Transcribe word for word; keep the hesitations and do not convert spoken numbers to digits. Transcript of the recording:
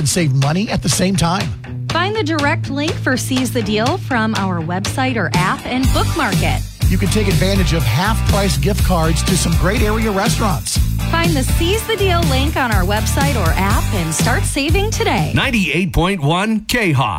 can save money at the same time. Find the direct link for Seize the Deal from our website or app and bookmark it. You can take advantage of half-price gift cards to some great area restaurants. Find the Seize the Deal link on our website or app and start saving today. ninety-eight point one K-Hawk.